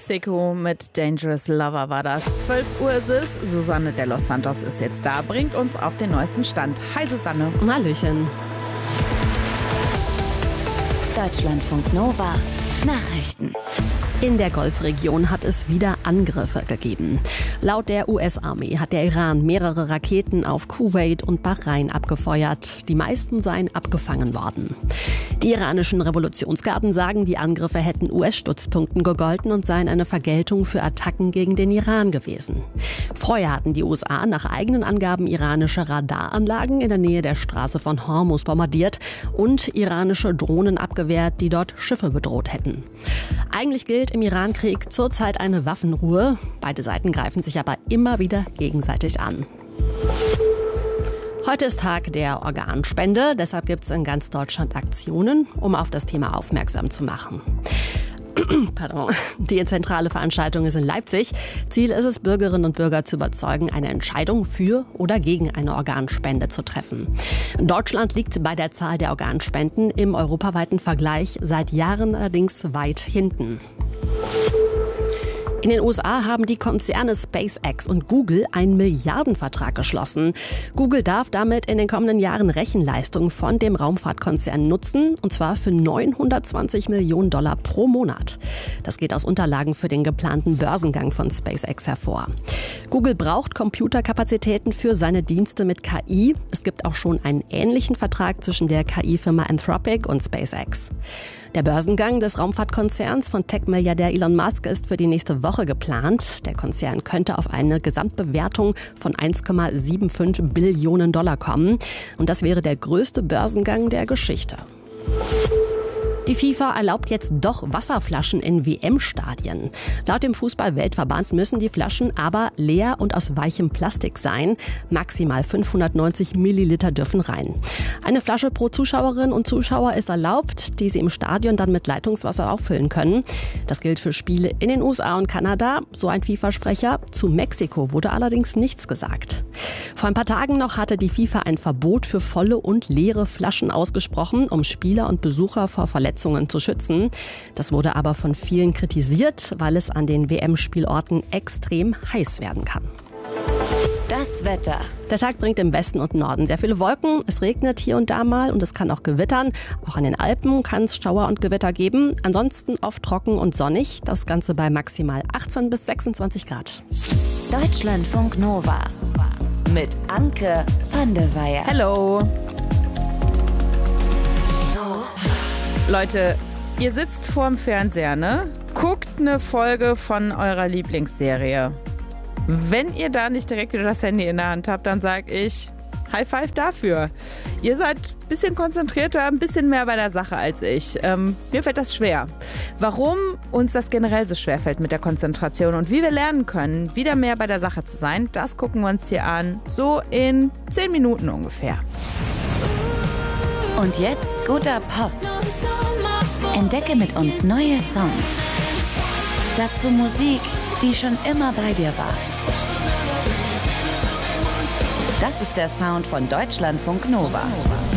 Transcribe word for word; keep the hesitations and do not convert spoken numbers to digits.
Mexiko mit Dangerous Lover war das. zwölf Uhr ist es. Susanne de los Santos ist jetzt da, bringt uns auf den neuesten Stand. Hi Susanne. Hallöchen. Deutschlandfunk Nova. Nachrichten. In der Golfregion hat es wieder Angriffe gegeben. Laut der U S-Armee hat der Iran mehrere Raketen auf Kuwait und Bahrain abgefeuert. Die meisten seien abgefangen worden. Die iranischen Revolutionsgarden sagen, die Angriffe hätten U S-Stützpunkten gegolten und seien eine Vergeltung für Attacken gegen den Iran gewesen. Vorher hatten die U S A nach eigenen Angaben iranische Radaranlagen in der Nähe der Straße von Hormuz bombardiert und iranische Drohnen abgewehrt, die dort Schiffe bedroht hätten. Eigentlich gilt im Iran-Krieg zurzeit eine Waffenruhe. Beide Seiten greifen sich aber immer wieder gegenseitig an. Heute ist Tag der Organspende, deshalb gibt es in ganz Deutschland Aktionen, um auf das Thema aufmerksam zu machen. Pardon. Die zentrale Veranstaltung ist in Leipzig. Ziel ist es, Bürgerinnen und Bürger zu überzeugen, eine Entscheidung für oder gegen eine Organspende zu treffen. Deutschland liegt bei der Zahl der Organspenden im europaweiten Vergleich seit Jahren allerdings weit hinten. In den U S A haben die Konzerne SpaceX und Google einen Milliardenvertrag geschlossen. Google darf damit in den kommenden Jahren Rechenleistung von dem Raumfahrtkonzern nutzen, und zwar für neunhundertzwanzig Millionen Dollar pro Monat. Das geht aus Unterlagen für den geplanten Börsengang von SpaceX hervor. Google braucht Computerkapazitäten für seine Dienste mit K I. Es gibt auch schon einen ähnlichen Vertrag zwischen der K I-Firma Anthropic und SpaceX. Der Börsengang des Raumfahrtkonzerns von Tech-Milliardär Elon Musk ist für die nächste Woche geplant. Der Konzern könnte auf eine Gesamtbewertung von eins Komma fünfundsiebzig Billionen Dollar kommen. Und das wäre der größte Börsengang der Geschichte. Die FIFA erlaubt jetzt doch Wasserflaschen in W M-Stadien. Laut dem Fußball-Weltverband müssen die Flaschen aber leer und aus weichem Plastik sein. Maximal fünfhundertneunzig Milliliter dürfen rein. Eine Flasche pro Zuschauerin und Zuschauer ist erlaubt, die sie im Stadion dann mit Leitungswasser auffüllen können. Das gilt für Spiele in den U S A und Kanada, so ein FIFA-Sprecher. Zu Mexiko wurde allerdings nichts gesagt. Vor ein paar Tagen noch hatte die FIFA ein Verbot für volle und leere Flaschen ausgesprochen, um Spieler und Besucher vor Verletzungen zu schützen. Das wurde aber von vielen kritisiert, weil es an den W M-Spielorten extrem heiß werden kann. Das Wetter. Der Tag bringt im Westen und Norden sehr viele Wolken. Es regnet hier und da mal und es kann auch gewittern. Auch an den Alpen kann es Schauer und Gewitter geben. Ansonsten oft trocken und sonnig. Das Ganze bei maximal achtzehn bis sechsundzwanzig Grad. Deutschlandfunk Nova. Mit Anke van der Weyer. Hello. Leute, ihr sitzt vorm Fernseher, ne? Guckt eine Folge von eurer Lieblingsserie. Wenn ihr da nicht direkt wieder das Handy in der Hand habt, dann sag ich High Five dafür. Ihr seid ein bisschen konzentrierter, ein bisschen mehr bei der Sache als ich. Ähm, mir fällt das schwer. Warum uns das generell so schwer fällt mit der Konzentration und wie wir lernen können, wieder mehr bei der Sache zu sein, das gucken wir uns hier an. So in zehn Minuten ungefähr. Und jetzt guter Pop. Entdecke mit uns neue Songs. Dazu Musik, die schon immer bei dir war. Das ist der Sound von Deutschlandfunk Nova.